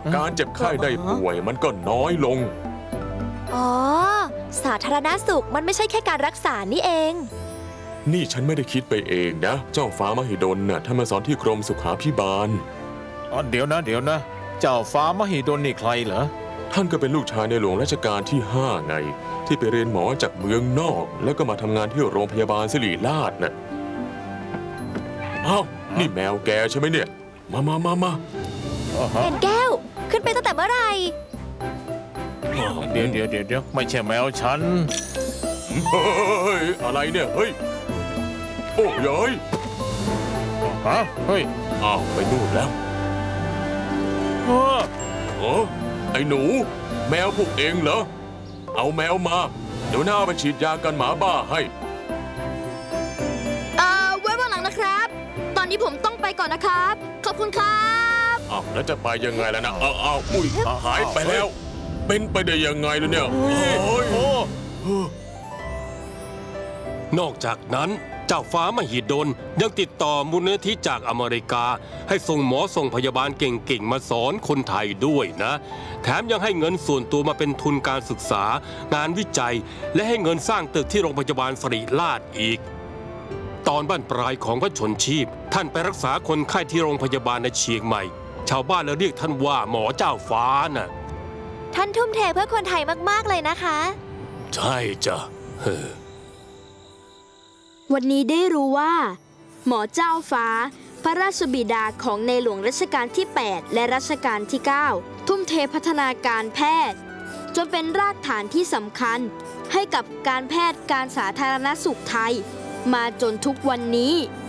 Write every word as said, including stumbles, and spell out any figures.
การเจ็บไข้ได้ป่วยมันก็น้อยลงอ๋อสาธารณสุขมันไม่ใช่แค่การรักษานี่เองนี่ฉันไม่ได้คิดไปเองนะเจ้าฟ้ามหิดลน่ะท่านมาสอนที่กรมสุขาภิบาลอ๋อเดี๋ยวนะเดี๋ยวนะเจ้าฟ้ามหิดลนี่ใครเหรอท่านก็เป็นลูกชายในหลวงรัชกาลที่ห้าไงที่ไปเรียนหมอจากเมืองนอกแล้วก็มาทำงานที่โรงพยาบาลศิริราชน่ะอ้าวนี่แมวแกใช่ไหมเนี่ยมามามามาเห็นแก้วขึ้นไปตั้งแต่เมื่อไหร่เดี๋ยวเดี๋ยวเดี๋ยวเดี๋ยวไม่ใช่แมวฉันเฮ้ยอะไรเนี่ยเฮ้ยโอ้ยยฮะเฮ้ยอ้าวไปนู่นแล้วเออเออไอ้หนูแมวพวกเองเหรอเอาแมวมาเดี๋ยวหน้าไปฉีดยากันหมาบ้าให้เอ่อไว้วันหลังนะครับตอนนี้ผมต้องไปก่อนนะครับขอบคุณครับอ้าวแล้วจะไปยังไงล่ะนะอ้าวอ้าวอุ้ยหายไปแล้วเป็นไปได้ยังไงล่ะเนี่ยนอกจากนั้นเจ้าฟ้ามหิดลยังติดต่อมูลนิธิจากอเมริกาให้ส่งหมอส่งพยาบาลเก่งๆมาสอนคนไทยด้วยนะแถมยังให้เงินส่วนตัวมาเป็นทุนการศึกษางานวิจัยและให้เงินสร้างตึกที่โรงพยาบาลศิริราชอีกตอนบั้นปลายของพระชนชีพท่านไปรักษาคนไข้ที่โรงพยาบาลในเชียงใหม่ชาวบ้านเลยเรียกท่านว่าหมอเจ้าฟ้าน่ะท่านทุ่มเทเพื่อคนไทยมากๆเลยนะคะใช่จ้ะวันนี้ได้รู้ว่าหมอเจ้าฟ้าพระราชบิดาของในหลวงรัชกาลที่แปดและรัชกาลที่เก้าทุ่มเทพัฒนาการแพทย์จนเป็นรากฐานที่สำคัญให้กับการแพทย์การสาธารณสุขไทยมาจนทุกวันนี้